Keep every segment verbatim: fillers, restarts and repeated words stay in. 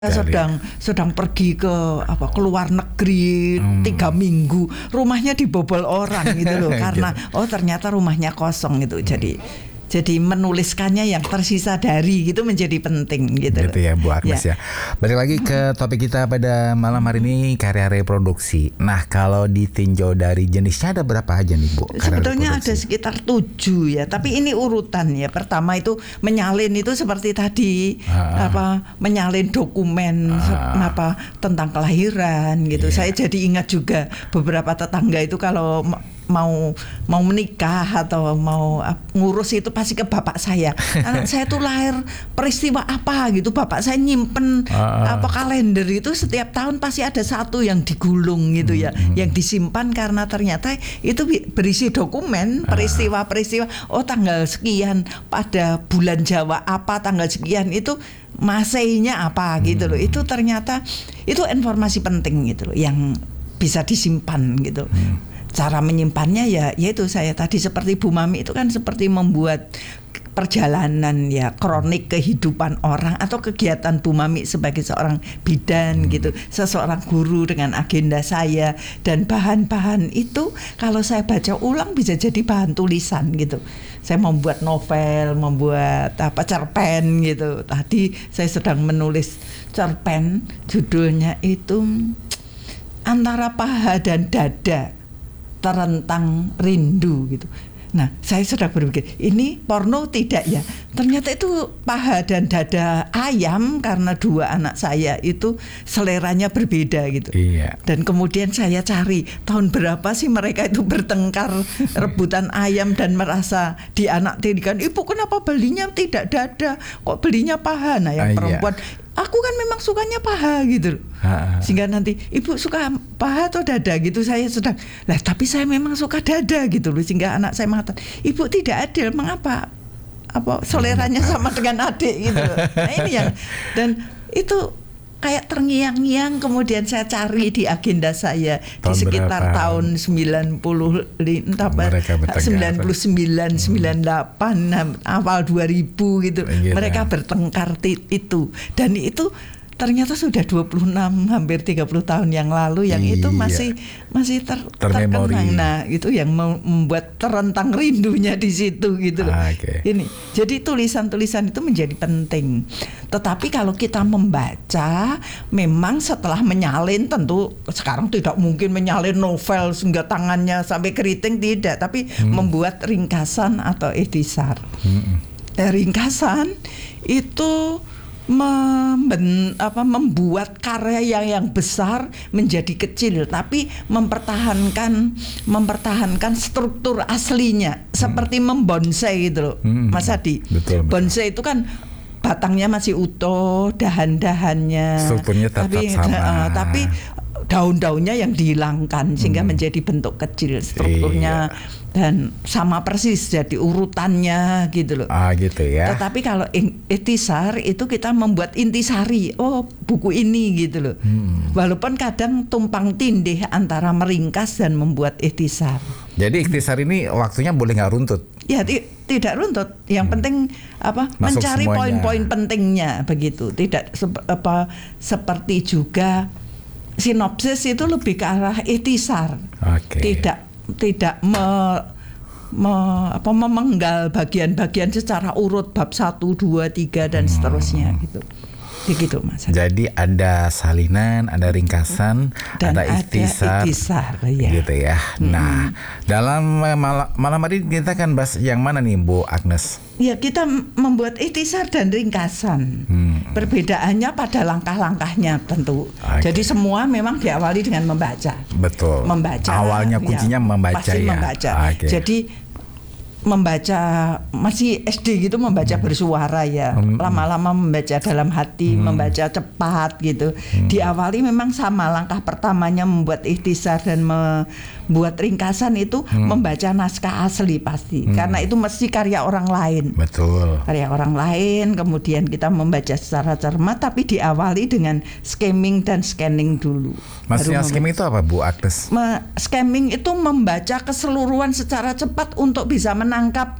sedang sedang pergi ke apa ke luar negeri hmm. tiga minggu, rumahnya dibobol orang gitu loh karena oh ternyata rumahnya kosong gitu. Jadi jadi menuliskannya yang tersisa dari gitu menjadi penting gitu. Gitu ya Bu Agnes ya. ya. Balik lagi ke topik kita pada malam hari ini, karya reproduksi. Nah kalau ditinjau dari jenisnya ada berapa aja nih Bu? Sebetulnya ada sekitar tujuh ya. Tapi ini urutan ya. Pertama itu menyalin itu seperti tadi ah. apa menyalin dokumen ah. apa tentang kelahiran gitu. Yeah. Saya jadi ingat juga beberapa tetangga itu kalau mau mau menikah atau mau ngurus itu pasti ke bapak saya. Anak saya tuh lahir peristiwa apa gitu, bapak saya nyimpen uh, apa kalender itu setiap tahun pasti ada satu yang digulung gitu ya, uh, yang disimpan karena ternyata itu berisi dokumen peristiwa-peristiwa. Oh tanggal sekian pada bulan Jawa apa, tanggal sekian itu Maseinya apa gitu loh. Itu ternyata itu informasi penting gitu loh yang bisa disimpan gitu. Uh. Cara menyimpannya ya yaitu saya tadi seperti Bu Mami itu kan seperti membuat perjalanan ya kronik kehidupan orang atau kegiatan Bu Mami sebagai seorang bidan hmm. gitu, seseorang guru dengan agenda saya, dan bahan-bahan itu kalau saya baca ulang bisa jadi bahan tulisan gitu. Saya membuat novel, membuat apa cerpen gitu. Tadi saya sedang menulis cerpen, judulnya itu Antara Paha dan Dada Terentang Rindu gitu. Nah, saya sudah berpikir, ini porno tidak ya? Ternyata itu paha dan dada ayam karena dua anak saya itu seleranya berbeda gitu. Iya. Dan kemudian saya cari tahun berapa sih mereka itu bertengkar rebutan ayam dan merasa dianaktirikan. Ibu kenapa belinya tidak dada, kok belinya paha? Nah, yang ah, perempuan iya. Aku kan memang sukanya paha gitu. Ha. Sehingga nanti ibu suka paha atau dada gitu. Saya sedang lah tapi saya memang suka dada gitu loh. Sehingga anak saya mengatakan, ibu tidak adil, mengapa apa seleranya sama dengan adik gitu loh. Nah ini yang dan itu kayak terngiang-ngiang kemudian saya cari di agenda saya tahun di sekitar berapa? Tahun sembilan puluh sembilan puluh sembilan, hmm. sembilan puluh delapan awal dua ribu gitu. Gila. Mereka bertengkar itu dan itu ternyata sudah dua puluh enam hampir tiga puluh tahun yang lalu yang iya. itu masih masih ter, terkenang. Nah, itu yang membuat terentang rindunya di situ gitu loh. Ah, okay. Ini. Jadi tulisan-tulisan itu menjadi penting. Tetapi kalau kita membaca memang setelah menyalin tentu sekarang tidak mungkin menyalin novel sehingga tangannya sampai keriting tidak, tapi hmm. membuat ringkasan atau ikhtisar. Hmm. Eh, ringkasan itu Memben, apa, membuat karya yang yang besar menjadi kecil, tapi mempertahankan mempertahankan struktur aslinya, hmm. seperti membonsai gitu loh, hmm. Mas Adi. Betul, bonsai betul. Itu kan batangnya masih utuh, dahan-dahannya, strukturnya tetap tapi, sama. Uh, tapi daun-daunnya yang dihilangkan sehingga hmm. menjadi bentuk kecil strukturnya. Iya. Dan sama persis jadi urutannya gitu loh. Ah gitu ya. Tetapi kalau ikhtisar itu kita membuat intisari. Oh buku ini gitu loh. Hmm. Walaupun kadang tumpang tindih antara meringkas dan membuat ikhtisar. Jadi ikhtisar ini waktunya boleh nggak runtut? Ya ti- tidak runtut. Yang hmm. penting apa? Masuk mencari semuanya. Poin-poin pentingnya begitu. Tidak se- apa seperti juga sinopsis itu lebih ke arah ikhtisar. Okay. Tidak tidak me, me, apa, memenggal bagian-bagian secara urut bab satu, dua, tiga dan hmm. seterusnya gitu. Begitu Mas. Jadi ada salinan, ada ringkasan, dan ada ikhtisar, ya. Gitu ya. Hmm. Nah, dalam mal- malam hari kita kan bahas yang mana nih Bu Agnes? Ya kita membuat ikhtisar dan ringkasan. Hmm. Perbedaannya pada langkah-langkahnya tentu. Okay. Jadi semua memang diawali dengan membaca. Betul. Membaca. Awalnya kuncinya ya, membaca pasti ya. Membaca. Okay. Jadi membaca masih S D gitu membaca hmm. bersuara ya, hmm. lama-lama membaca dalam hati, hmm. membaca cepat gitu. Hmm. Diawali memang sama, langkah pertamanya membuat ikhtisar dan membuat ringkasan itu hmm. membaca naskah asli pasti, hmm. karena itu mesti karya orang lain. Betul. Karya orang lain, kemudian kita membaca secara cermat, tapi diawali dengan skimming dan scanning dulu. Maksudnya skimming itu apa Bu Agnes? Me- skimming itu membaca keseluruhan secara cepat untuk bisa menangkap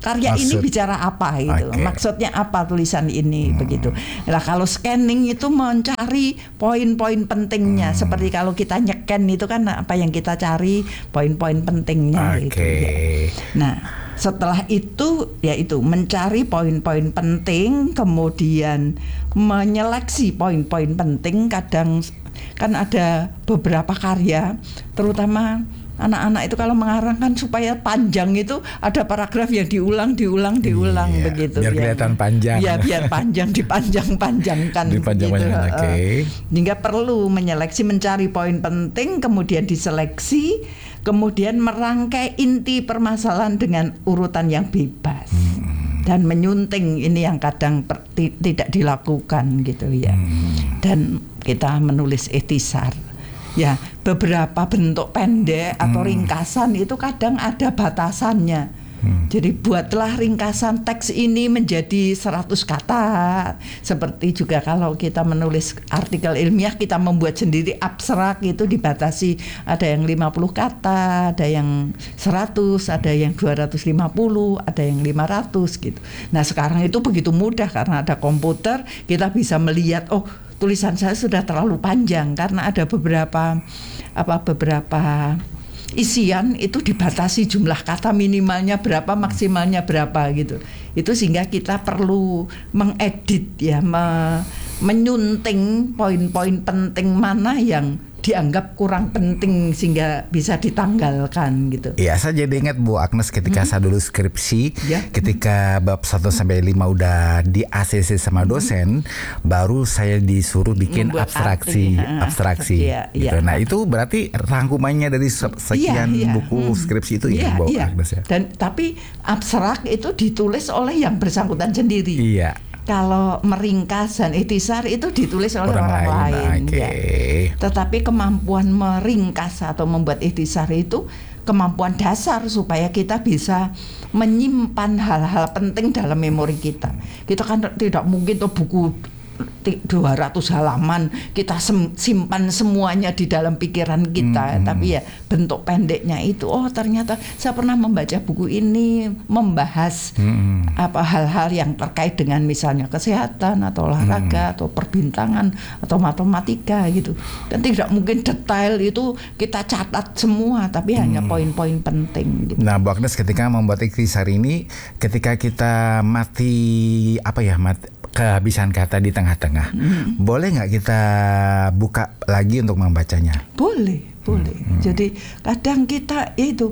karya Maksud. ini bicara apa gitu. Okay. Maksudnya apa tulisan ini hmm. begitu. Nah, kalau scanning itu mencari poin-poin pentingnya. Hmm. Seperti kalau kita nyeken itu kan apa yang kita cari poin-poin pentingnya okay. gitu ya. Nah, setelah itu yaitu mencari poin-poin penting, kemudian menyeleksi poin-poin penting. Kadang kan ada beberapa karya, terutama anak-anak itu kalau mengarang kan supaya panjang itu ada paragraf yang diulang, diulang, diulang iya, begitu. Biar kelihatan panjang. Ya biar panjang, dipanjang-panjangkan. Dipanjang-panjangkan, oke. Okay. Hingga perlu menyeleksi, mencari poin penting, kemudian diseleksi, kemudian merangkai inti permasalahan dengan urutan yang bebas. Hmm. Dan menyunting ini yang kadang per, t- tidak dilakukan gitu ya. Hmm. Dan kita menulis ikhtisar. Ya, beberapa bentuk pendek atau hmm. ringkasan itu kadang ada batasannya. Hmm. Jadi buatlah ringkasan teks ini menjadi seratus kata. Seperti juga kalau kita menulis artikel ilmiah, kita membuat sendiri abstrak itu dibatasi. Ada yang lima puluh kata, ada yang seratus, ada yang dua ratus lima puluh, ada yang lima ratus gitu. Nah, sekarang itu begitu mudah karena ada komputer, kita bisa melihat oh tulisan saya sudah terlalu panjang karena ada beberapa apa beberapa isian itu dibatasi jumlah kata minimalnya berapa, maksimalnya berapa gitu. Itu sehingga kita perlu mengedit ya, me, menyunting poin-poin penting mana yang dianggap kurang penting sehingga bisa ditanggalkan gitu. Iya, saya jadi ingat Bu Agnes ketika hmm. saya dulu skripsi, ya. ketika bab satu sampai lima udah di A C C sama dosen, hmm. baru saya disuruh bikin membuat abstraksi, arti, abstraksi ya, gitu. Ya. Nah, itu berarti rangkumannya dari sekian ya, ya. buku hmm. skripsi itu ya, ya Bu ya. Agnes ya. Dan tapi abstrak itu ditulis oleh yang bersangkutan sendiri. Iya. Kalau meringkas dan ikhtisar itu ditulis oleh orang, orang lain, lain okay. ya. Tetapi kemampuan meringkas atau membuat ikhtisar itu kemampuan dasar supaya kita bisa menyimpan hal-hal penting dalam memori kita. Kita kan tidak mungkin tuh buku dua ratus halaman kita sem- simpan semuanya di dalam pikiran kita, hmm. tapi ya bentuk pendeknya itu oh ternyata saya pernah membaca buku ini membahas hmm. apa hal-hal yang terkait dengan misalnya kesehatan atau olahraga hmm. atau perbintangan atau matematika gitu. Dan tidak mungkin detail itu kita catat semua, tapi hmm. hanya poin-poin penting gitu. Nah, Bu Agnes ketika membuat ikhtisar ini, ketika kita mati apa ya mati kehabisan kata di tengah-tengah, hmm. boleh nggak kita buka lagi untuk membacanya? Boleh, boleh. Hmm. Jadi kadang kita itu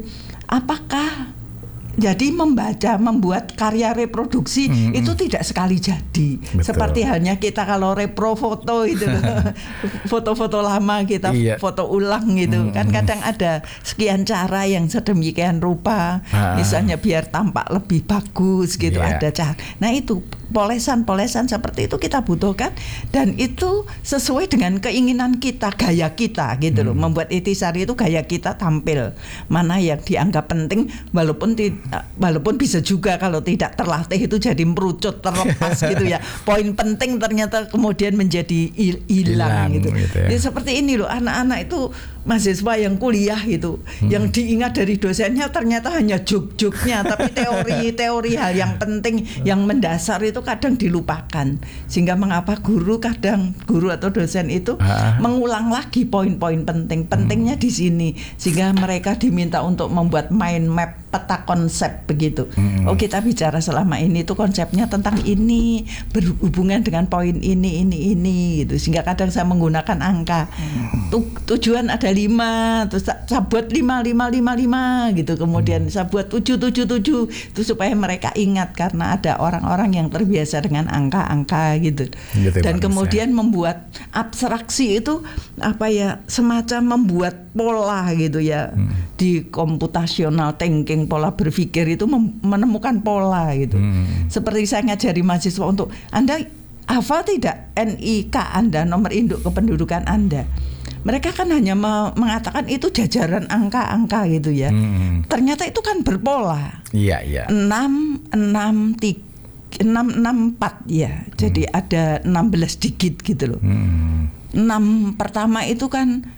apakah jadi membaca, membuat karya reproduksi hmm. itu tidak sekali jadi. Betul. Seperti halnya kita kalau repro foto itu, foto-foto lama kita iya. foto ulang gitu. Hmm. Kan kadang ada sekian cara yang sedemikian rupa, ah. misalnya biar tampak lebih bagus gitu. Yeah. Ada cara. Nah itu polesan-polesan seperti itu kita butuhkan dan itu sesuai dengan keinginan kita, gaya kita gitu hmm. loh. Membuat ikhtisar itu gaya kita tampil mana yang dianggap penting, walaupun tidak walaupun bisa juga kalau tidak terlatih itu jadi merucut terlepas gitu ya. Poin penting ternyata kemudian menjadi hilang gitu. gitu ya. Jadi seperti ini loh anak-anak itu mahasiswa yang kuliah gitu, hmm. yang diingat dari dosennya ternyata hanya juk-juknya, tapi teori-teori hal yang penting, yang mendasar itu kadang dilupakan. Sehingga mengapa guru kadang guru atau dosen itu ah. mengulang lagi poin-poin penting, pentingnya hmm. di sini, sehingga mereka diminta untuk membuat mind map peta konsep begitu. Hmm. Oh kita bicara selama ini tuh konsepnya tentang ini berhubungan dengan poin ini ini ini gitu. Sehingga kadang saya menggunakan angka. Hmm. Tu, tujuan ada lima, terus saya buat lima lima lima lima gitu. Kemudian hmm. saya buat tujuh tujuh tujuh itu supaya mereka ingat karena ada orang-orang yang terbiasa dengan angka-angka gitu. gitu Dan kemudian ya. membuat abstraksi itu apa ya semacam membuat pola gitu ya hmm. di computational thinking. Pola berpikir itu mem- menemukan pola gitu. Hmm. Seperti saya ngajari mahasiswa untuk Anda hafal tidak N I K Anda, nomor induk kependudukan Anda. Mereka kan hanya me- mengatakan itu jajaran angka-angka gitu ya. Hmm. Ternyata itu kan berpola. Iya, iya. enam enam tiga enam enam empat ya. Jadi hmm. ada enam belas digit gitu loh. Hmm. enam pertama itu kan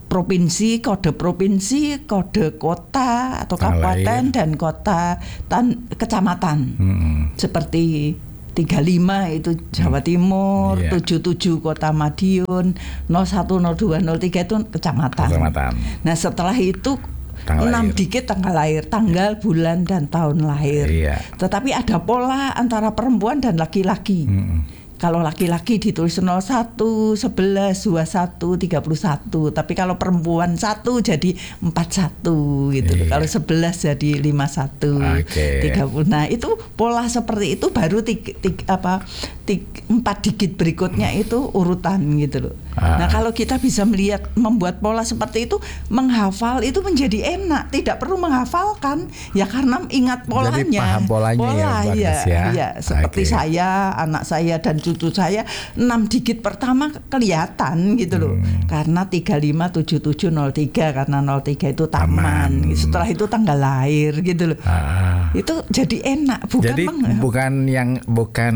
provinsi, kode provinsi, kode kota atau kabupaten dan kota tan, kecamatan. Hmm. Seperti tiga puluh lima itu Jawa Timur, hmm. yeah. tujuh puluh tujuh Kota Madiun, nol satu, nol dua, nol tiga itu kecamatan. kecamatan. Nah, setelah itu enam dikit tanggal lahir, tanggal, bulan dan tahun lahir. Yeah. Tetapi ada pola antara perempuan dan laki-laki. Hmm. Kalau laki-laki ditulis nol satu, sebelas, dua puluh satu, tiga puluh satu. Tapi kalau perempuan satu jadi empat puluh satu gitu. Iya. Kalau sebelas jadi lima puluh satu, okay. tiga puluh. Nah, itu pola seperti itu baru tiga, tiga, apa, tiga, empat digit berikutnya itu urutan gitu loh. Ah. Nah, kalau kita bisa melihat membuat pola seperti itu, menghafal itu menjadi enak. Tidak perlu menghafalkan ya karena ingat polanya. Jadi paham polanya. Pola, ya, ya, ya. ya. Seperti okay. saya, anak saya dan cucu saya enam digit pertama kelihatan gitu loh. Hmm. Karena tiga lima tujuh tujuh nol tiga karena nol tiga itu taman. Aman. Setelah itu tanggal lahir gitu loh. Ah. Itu jadi enak bukan Jadi meng- bukan yang bukan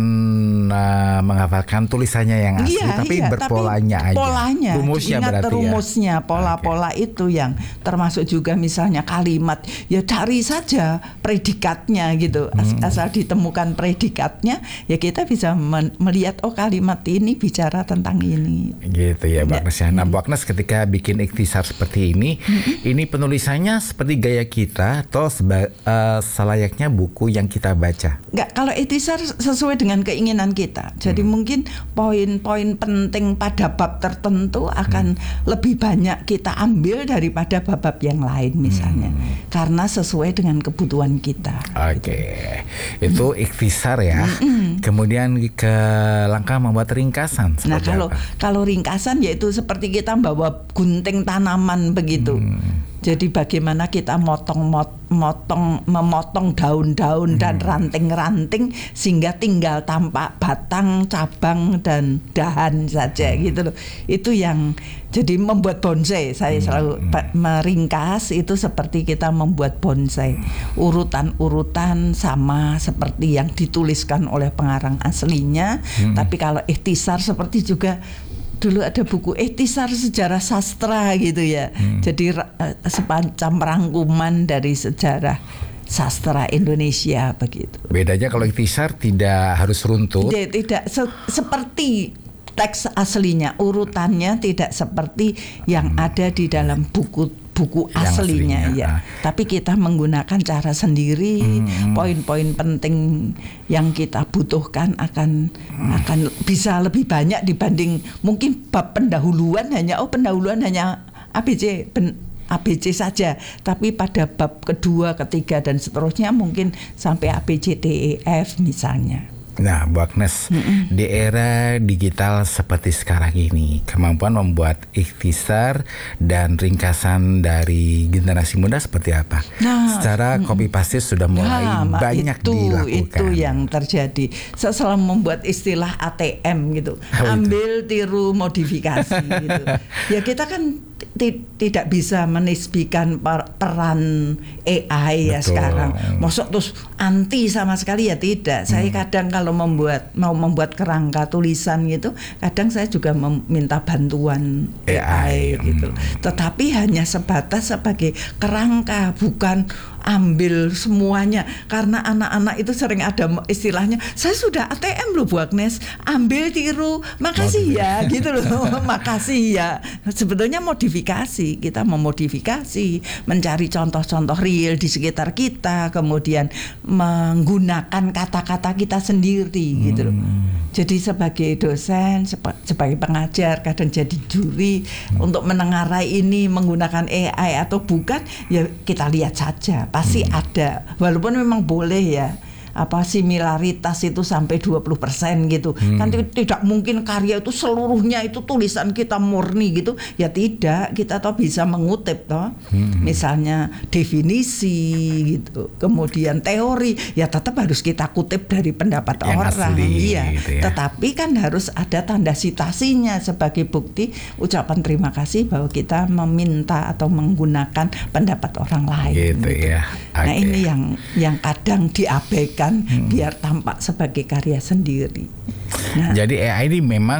uh, menghafalkan tulisannya yang asli iya, tapi iya, berpolanya tapi aja. Polanya. Rumusnya ingat berarti rumusnya, ya? pola-pola okay. itu yang termasuk juga misalnya kalimat ya cari saja predikatnya gitu. As- hmm. Asal ditemukan predikatnya ya kita bisa men- lihat oh kalimat ini bicara tentang ini. Gitu ya, Bu Agnes. Ya. Nah, Bu Agnes ketika bikin ikhtisar seperti ini, hmm. ini penulisannya seperti gaya kita atau seba, uh, selayaknya buku yang kita baca? Enggak, kalau ikhtisar sesuai dengan keinginan kita. Jadi hmm. mungkin poin-poin penting pada bab tertentu akan hmm. lebih banyak kita ambil daripada bab-bab yang lain misalnya. Hmm. Karena sesuai dengan kebutuhan kita. Oke. Okay. Gitu. Itu ikhtisar ya. Hmm. Kemudian ke langkah membuat ringkasan. Nah kalau apa? kalau ringkasan yaitu seperti kita bawa gunting tanaman begitu. Hmm. Jadi bagaimana kita motong motong memotong daun-daun hmm. dan ranting-ranting sehingga tinggal tampak batang, cabang dan dahan saja hmm. gitu loh. Itu yang jadi membuat bonsai. Saya hmm. selalu hmm. meringkas itu seperti kita membuat bonsai. Urutan-urutan sama seperti yang dituliskan oleh pengarang aslinya, hmm. tapi kalau ikhtisar seperti juga dulu ada buku ikhtisar sejarah sastra gitu ya. Hmm. Jadi uh, semacam rangkuman dari sejarah sastra Indonesia begitu. Bedanya kalau ikhtisar tidak harus runtut. Tidak, tidak se- seperti teks aslinya, urutannya tidak seperti yang hmm. ada di dalam buku buku yang aslinya, aslinya ya. Ah. Tapi kita menggunakan cara sendiri, hmm. poin-poin penting yang kita butuhkan akan hmm. akan bisa lebih banyak dibanding mungkin bab pendahuluan hanya oh pendahuluan hanya A B C pen, A B C saja, tapi pada bab kedua, ketiga dan seterusnya mungkin sampai A B C D E F misalnya. Nah, Bu Agnes, mm-mm. di era digital seperti sekarang ini, kemampuan membuat ikhtisar dan ringkasan dari generasi muda seperti apa? Nah, Secara mm-mm. copy paste sudah mulai nah, banyak itu, dilakukan. Itu yang terjadi. Saya selalu membuat istilah A T M gitu, oh, ambil, itu. tiru, modifikasi. gitu. Ya kita kan t- tidak bisa menisbikan per- peran A I ya Betul. sekarang. Masuk terus anti sama sekali ya tidak. Saya hmm. kadang kalau membuat mau membuat kerangka tulisan gitu, kadang saya juga meminta bantuan A I, A I gitu. Hmm. Tetapi hanya sebatas sebagai kerangka, bukan ambil semuanya. Karena anak-anak itu sering ada istilahnya, saya sudah A T M loh Bu Agnes, ambil tiru, makasih ya gitu loh. Makasih ya. Sebetulnya modifikasi, kita memodifikasi, mencari contoh-contoh real di sekitar kita, kemudian menggunakan kata-kata kita sendiri gitu loh. Hmm. Jadi sebagai dosen, sebagai pengajar, kadang jadi juri hmm. untuk menengarai ini menggunakan A I atau bukan, ya kita lihat saja. Pasti hmm. ada, walaupun memang boleh ya apa similaritas itu sampai dua puluh persen gitu. Hmm. Kan tidak mungkin karya itu seluruhnya itu tulisan kita murni gitu. Ya tidak, kita toh bisa mengutip toh. Hmm. Misalnya definisi gitu. Kemudian teori, ya tetap harus kita kutip dari pendapat yang orang. Asli, iya. Gitu ya. Tetapi kan harus ada tanda citasinya sebagai bukti ucapan terima kasih bahwa kita meminta atau menggunakan pendapat orang lain. Gitu, gitu. Ya. Okay. Nah, ini yang yang kadang diabaikan. Hmm. Biar tampak sebagai karya sendiri. Nah, jadi A I ini memang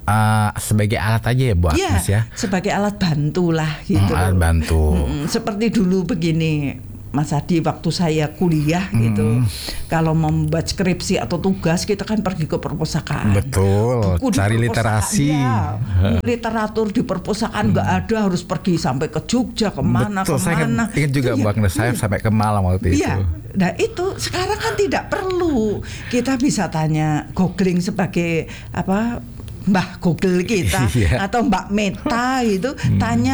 uh, sebagai alat aja ya Bu Agnes ya? Ya, sebagai alat bantu lah gitu. Hmm, alat bantu. Hmm, seperti dulu begini, Mas Adi, waktu saya kuliah hmm. gitu, kalau membuat skripsi atau tugas kita kan pergi ke perpustakaan. Betul, buku cari literasi. Ya, literatur di perpustakaan nggak hmm. ada, harus pergi sampai ke Jogja, kemana, Betul, kemana. Saya ingat juga Bu Agnes, saya sampai ke Malang waktu ya. itu. Nah itu sekarang kan tidak perlu, kita bisa tanya googling sebagai apa Mbah Google kita atau Mbak Meta itu hmm. tanya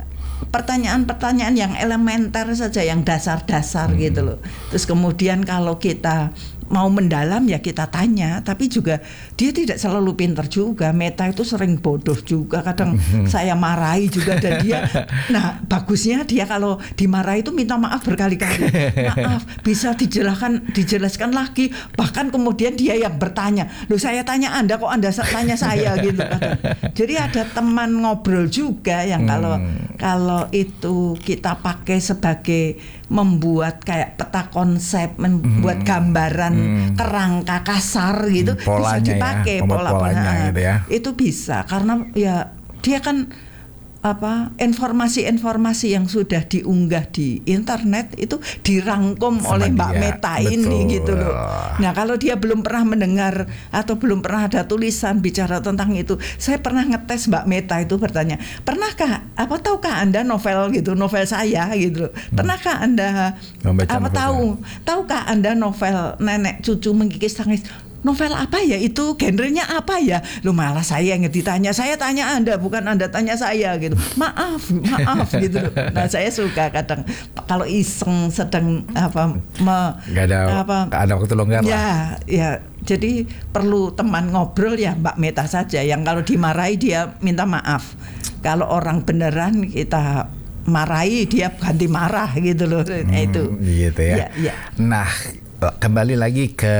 pertanyaan-pertanyaan yang elementer saja, yang dasar-dasar hmm. gitu loh. Terus kemudian kalau kita mau mendalam ya kita tanya, tapi juga dia tidak selalu pintar juga. Meta itu sering bodoh juga, kadang hmm. saya marahi juga dan dia. Nah bagusnya dia kalau dimarahi itu minta maaf berkali-kali. Maaf, bisa dijelaskan, dijelaskan lagi. Bahkan kemudian dia yang bertanya, loh saya tanya Anda kok Anda tanya saya gitu. Kadang. Jadi ada teman ngobrol juga yang kalau hmm. kalau itu kita pakai sebagai membuat kayak peta konsep, membuat hmm. gambaran hmm. kerangka kasar gitu, polanya bisa dipakai ya, pola-polanya gitu ya. Itu bisa karena ya dia kan apa informasi-informasi yang sudah diunggah di internet itu dirangkum sama oleh Mbak dia. Meta ini. Betul. Gitu loh. Nah kalau dia belum pernah mendengar atau belum pernah ada tulisan bicara tentang itu, saya pernah ngetes Mbak Meta itu bertanya, pernahkah apa tahukah Anda novel gitu, novel saya gitu, pernahkah Anda membaca apa tahu, saya. tahukah Anda novel Nenek Cucu Mengkikis Tangis? Novel apa ya itu, genrenya apa ya? Lu malah saya yang ditanya, saya tanya Anda bukan Anda tanya saya gitu. Maaf, maaf gitu. Nah saya suka kadang kalau iseng sedang apa, me, Gak ada apa, ada waktu longgar ya, lah. Ya, jadi perlu teman ngobrol ya Mbak Meta saja. Yang kalau dimarahi dia minta maaf. Kalau orang beneran kita marahi dia ganti marah gitu loh. Hmm, nah, itu. Gitu ya. Ya, ya. Nah. Kembali lagi ke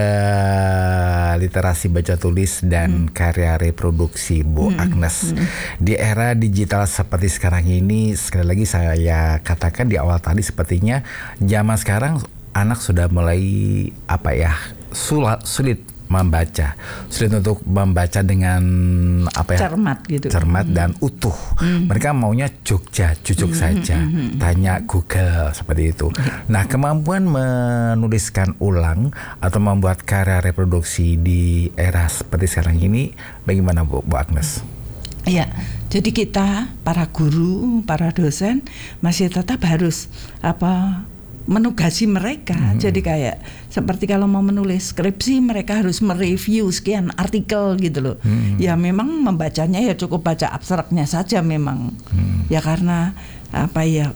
literasi baca tulis dan hmm. karya reproduksi Bu hmm. Agnes. Hmm. Di era digital seperti sekarang ini, sekali lagi saya katakan di awal tadi, sepertinya zaman sekarang anak sudah mulai apa ya sulit, sulit membaca, sulit untuk membaca dengan apa ya cermat gitu, cermat hmm. dan utuh. Hmm. Mereka maunya Jogja, cucuk hmm. saja, hmm. tanya Google seperti itu. Nah, kemampuan menuliskan ulang atau membuat karya reproduksi di era seperti sekarang ini, bagaimana Bu, Bu Agnes? Iya, jadi kita para guru, para dosen masih tetap harus apa? menugasi mereka. Hmm. Jadi kayak seperti kalau mau menulis skripsi mereka harus mereview sekian artikel gitu loh. Hmm. Ya memang membacanya ya cukup baca abstraknya saja memang. Hmm. Ya karena apa ya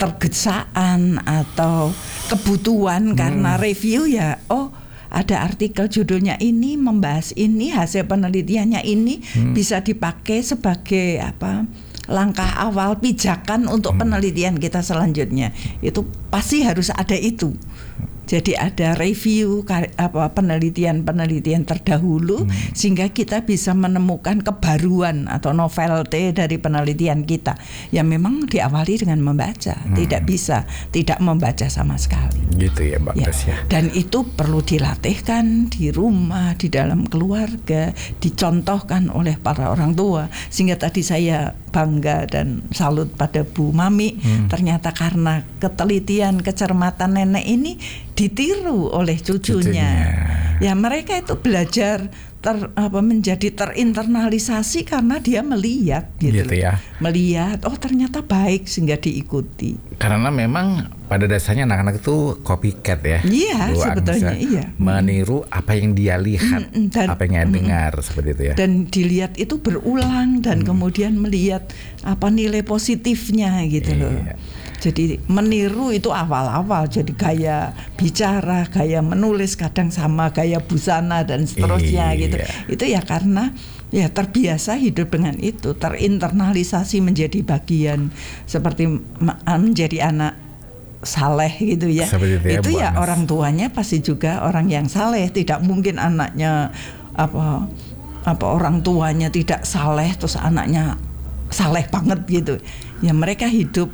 ketergesaan atau kebutuhan hmm. karena review ya oh ada artikel judulnya ini membahas ini, hasil penelitiannya ini hmm. bisa dipakai sebagai apa? langkah awal pijakan untuk hmm. penelitian kita selanjutnya. Itu pasti harus ada itu. Jadi ada review apa penelitian-penelitian terdahulu hmm. sehingga kita bisa menemukan kebaruan atau novelty dari penelitian kita. Ya memang diawali dengan membaca, hmm. tidak bisa tidak membaca sama sekali. Gitu ya, Mbak Agnes ya. Dan itu perlu dilatihkan di rumah, di dalam keluarga, dicontohkan oleh para orang tua. Sehingga tadi saya bangga dan salut pada Bu Mami, hmm. ternyata karena ketelitian, kecermatan nenek ini ditiru oleh cucunya. cucunya. Ya mereka itu belajar ter, apa, menjadi terinternalisasi karena dia melihat gitu, gitu ya. Melihat oh ternyata baik sehingga diikuti. Karena memang pada dasarnya anak-anak itu copycat ya. Iya, sebetulnya iya. Meniru apa yang dia lihat, mm, dan, apa yang dia mm, dengar seperti itu ya. Dan dilihat itu berulang dan mm. kemudian melihat apa nilai positifnya gitu iya. loh. Jadi meniru itu awal-awal, jadi gaya bicara, gaya menulis kadang sama gaya busana dan seterusnya iya. gitu. Itu ya karena ya terbiasa hidup dengan itu, terinternalisasi menjadi bagian seperti menjadi anak saleh gitu ya. Itu, ya, itu ya orang tuanya pasti juga orang yang saleh, tidak mungkin anaknya apa apa orang tuanya tidak saleh terus anaknya saleh banget gitu. Ya mereka hidup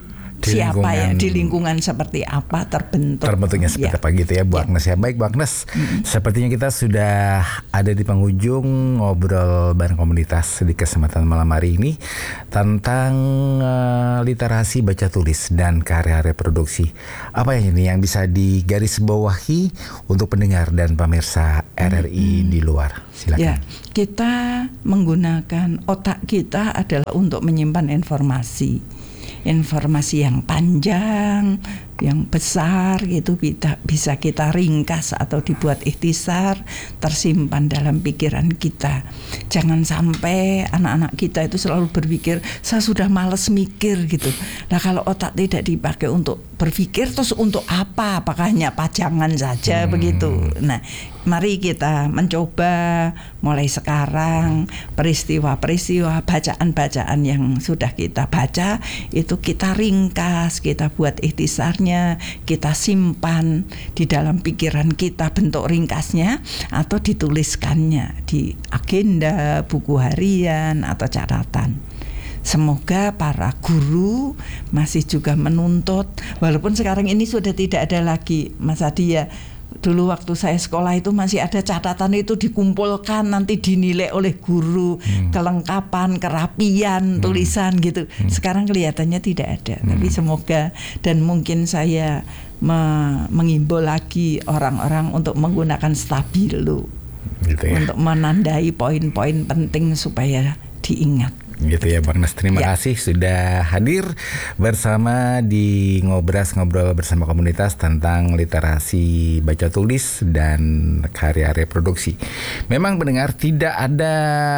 di siapa ya di lingkungan seperti apa terbentuk terbentuknya seperti ya. Apa gitu ya Bu ya. Agnes ya. Baik Bu Agnes, mm-hmm. sepertinya kita sudah ada di penghujung ngobrol bareng komunitas di kesempatan malam hari ini tentang uh, literasi baca tulis dan karya reproduksi. Apa yang ini yang bisa digarisbawahi untuk pendengar dan pemirsa R R I mm-hmm. di luar? Silakan. Ya, kita menggunakan otak kita adalah untuk menyimpan informasi. Informasi yang panjang, yang besar gitu kita bisa kita ringkas atau dibuat ikhtisar, tersimpan dalam pikiran kita. Jangan sampai anak-anak kita itu selalu berpikir saya sudah malas mikir gitu. Nah kalau otak tidak dipakai untuk berpikir terus untuk apa? Apakah hanya pajangan saja hmm. begitu? Nah mari kita mencoba mulai sekarang peristiwa-peristiwa bacaan-bacaan yang sudah kita baca itu kita ringkas, kita buat ikhtisarnya, kita simpan di dalam pikiran kita bentuk ringkasnya atau dituliskannya di agenda, buku harian atau catatan. Semoga para guru masih juga menuntut, walaupun sekarang ini sudah tidak ada lagi Mas Adi ya. Dulu waktu saya sekolah itu masih ada catatan itu dikumpulkan nanti dinilai oleh guru, hmm. kelengkapan, kerapian, hmm. tulisan gitu. Hmm. Sekarang kelihatannya tidak ada. Hmm. Tapi semoga dan mungkin saya me- mengimbau lagi orang-orang untuk menggunakan stabilo gitu ya. Untuk menandai poin-poin penting supaya diingat. Gitu ya Bang Agnes, terima ya. kasih sudah hadir bersama di Ngobras, ngobrol bersama komunitas tentang literasi baca tulis dan karya reproduksi. Memang pendengar tidak ada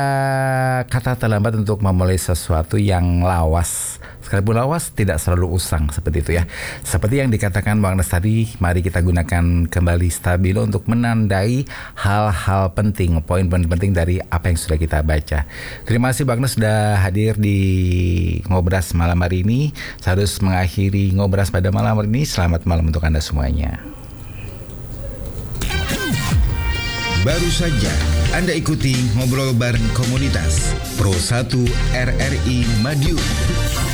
kata terlambat untuk memulai sesuatu yang lawas. Sekalipun lawas tidak selalu usang seperti itu ya. Seperti yang dikatakan Bang Agnes tadi, mari kita gunakan kembali stabilo untuk menandai hal-hal penting, poin-poin penting dari apa yang sudah kita baca. Terima kasih Bang Agnes sudah hadir di Ngobras malam hari ini. Saya harus mengakhiri Ngobras pada malam hari ini. Selamat malam untuk Anda semuanya. Baru saja Anda ikuti ngobrol bareng komunitas Pro satu R R I Madiun.